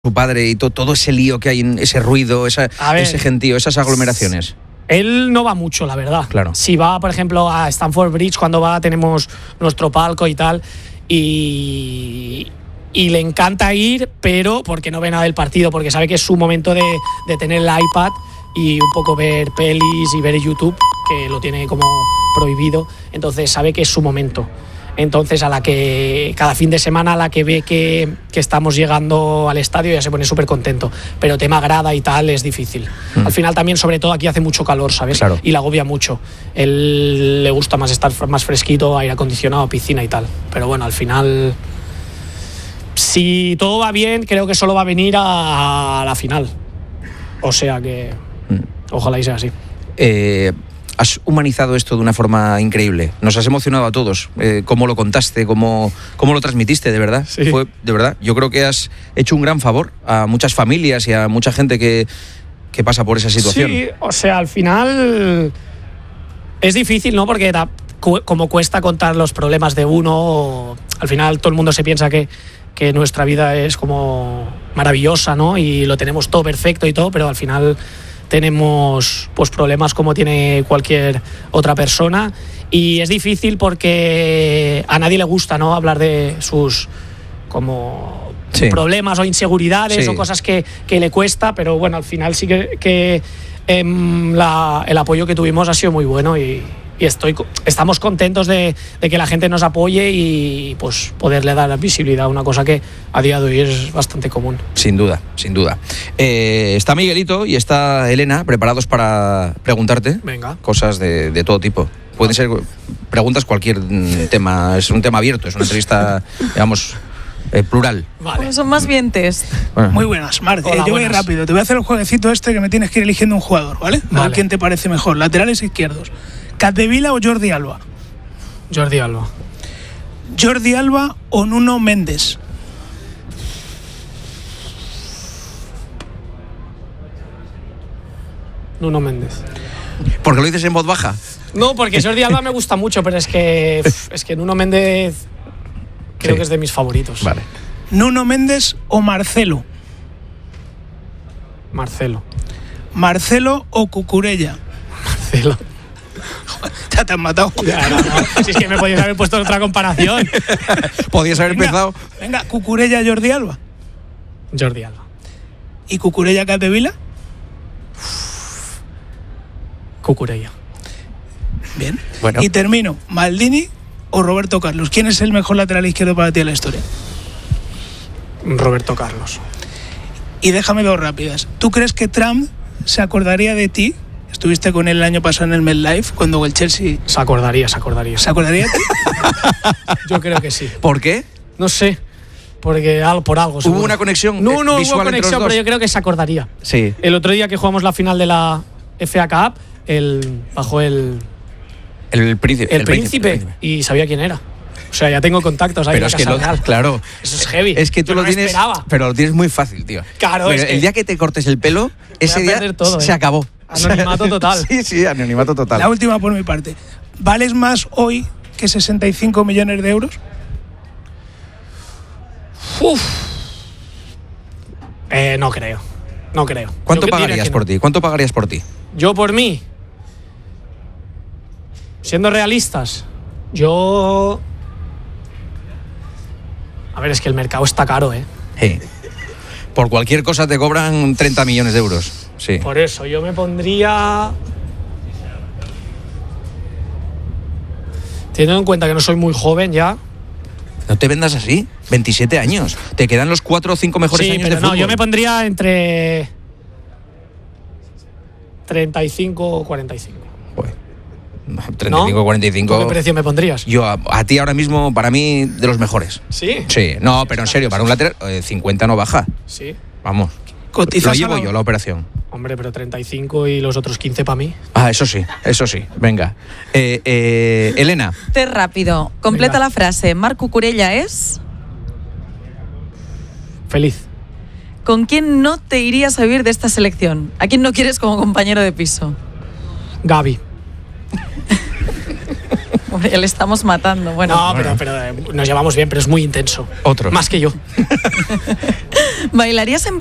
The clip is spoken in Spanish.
su padre y todo ese lío que hay, en ese ruido, ese gentío, esas aglomeraciones? Él no va mucho, la verdad. Claro. Si va, por ejemplo, a Stamford Bridge, cuando va tenemos nuestro palco y tal, y le encanta ir, pero porque no ve nada del partido, porque sabe que es su momento de tener el iPad y un poco ver pelis y ver YouTube, que lo tiene como prohibido, entonces sabe que es su momento. Entonces, a la que cada fin de semana, a la que ve que estamos llegando al estadio, ya se pone súper contento. Pero tema grada y tal es difícil. Al final también, sobre todo, aquí hace mucho calor, ¿sabes? Claro. Y le agobia mucho. Él le gusta más estar más fresquito, aire acondicionado, piscina y tal. Pero bueno, al final, si todo va bien, creo que solo va a venir a la final. O sea que ojalá y sea así. Has humanizado esto de una forma increíble. Nos has emocionado a todos. Cómo lo contaste, cómo lo transmitiste, de verdad. Sí. Fue, de verdad. Yo creo que has hecho un gran favor a muchas familias y a mucha gente que pasa por esa situación. Sí, o sea, al final es difícil, ¿no? Porque como cuesta contar los problemas de uno, al final todo el mundo se piensa que nuestra vida es como maravillosa, ¿no? Y lo tenemos todo perfecto y todo, pero al final tenemos pues problemas como tiene cualquier otra persona, y es difícil porque a nadie le gusta, ¿no? Hablar de sus como problemas o inseguridades o cosas que le cuesta, pero bueno, al final sí que el apoyo que tuvimos ha sido muy bueno y estamos contentos de que la gente nos apoye y pues poderle dar visibilidad a una cosa que a día de hoy es bastante común. Sin duda, sin duda. Está Miguelito y está Elena preparados para preguntarte cosas de todo tipo. Pueden ser preguntas, cualquier tema, es un tema abierto, es una entrevista, digamos, plural. Vale. Pues son más bien test. Bueno. Muy buenas, Marc. Hola, yo voy rápido. Te voy a hacer el jueguecito este que me tienes que ir eligiendo un jugador, ¿vale? A ver quién te parece mejor. Laterales izquierdos. ¿Capdevila o Jordi Alba? Jordi Alba. ¿Jordi Alba o Nuno Méndez? Nuno Méndez. ¿Por qué lo dices en voz baja? No, porque Jordi Alba me gusta mucho, pero es que Nuno Méndez creo que es de mis favoritos. Vale. ¿Nuno Méndez o Marcelo? Marcelo. ¿Marcelo o Cucurella? Marcelo. Ya te han matado. Ya, no. Si es que me podías haber puesto otra comparación. Podías haber empezado. Venga, Cucurella, Jordi Alba. Jordi Alba. ¿Y Cucurella, Capdevila? Cucurella. Bien. Bueno. Y termino. ¿Maldini o Roberto Carlos? ¿Quién es el mejor lateral izquierdo para ti en la historia? Roberto Carlos. Y déjame dos rápidas. ¿Tú crees que Trump se acordaría de ti? Estuviste con él el año pasado en el MetLife, cuando el Chelsea... Se acordaría. ¿Se acordaría de ti? Yo creo que sí. ¿Por qué? No sé. Porque por algo. ¿Hubo una conexión? No hubo visual conexión, pero yo creo que se acordaría. Sí. El otro día que jugamos la final de la FA Cup, bajó el príncipe y sabía quién era. O sea, ya tengo contactos ahí. Pero es que claro. Eso es heavy. Es que tú lo tienes, pero lo tienes muy fácil, tío. Claro, pero el día que te cortes el pelo, ese día se acabó. Anonimato total. Sí, anonimato total. La última por mi parte. ¿Vales más hoy que 65 millones de euros? No creo. ¿Cuánto pagarías por ti? ¿Cuánto pagarías por ti? Yo por mí. Siendo realistas, yo... A ver, es que el mercado está caro, ¿eh? Sí. Por cualquier cosa te cobran 30 millones de euros. Sí. Por eso, yo me pondría... Teniendo en cuenta que no soy muy joven ya... No te vendas así. 27 años. Te quedan los 4 o 5 mejores años de fútbol. No, yo me pondría entre 35 o 45. Pues, 35 o 45. ¿Qué precio me pondrías? Yo a ti ahora mismo, para mí, de los mejores. ¿Sí? Sí. No, pero en serio, para un lateral, 50 no baja. Sí. Vamos. Cotizas lo llevo yo, la operación. Hombre, pero 35 y los otros 15 para mí. Eso sí. Venga. Elena. Té rápido. Completa Venga. la frase. Marc Cucurella es... Feliz. ¿Con quién no te irías a vivir de esta selección? ¿A quién no quieres como compañero de piso? Gavi. Hombre, ya le estamos matando. Bueno. No, pero nos llevamos bien, pero es muy intenso. Otro. Más que yo. ¿Bailarías en